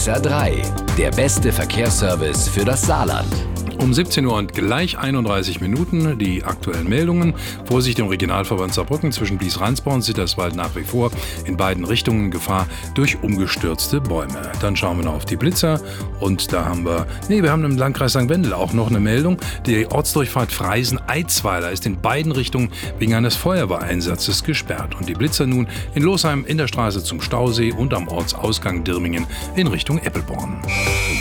SR3, der beste Verkehrsservice für das Saarland. Um 17 Uhr und gleich 31 Minuten die aktuellen Meldungen. Vorsicht im Regionalverband Saarbrücken zwischen Blies-Rheinsbach und Sitterswald nach wie vor in beiden Richtungen Gefahr durch umgestürzte Bäume. Dann schauen wir noch auf die Blitzer und da haben wir im Landkreis St. Wendel auch noch eine Meldung. Die Ortsdurchfahrt Freisen-Eitzweiler ist in beiden Richtungen wegen eines Feuerwehreinsatzes gesperrt. Und die Blitzer nun in Losheim in der Straße zum Stausee und am Ortsausgang Dirmingen in Richtung Eppelborn.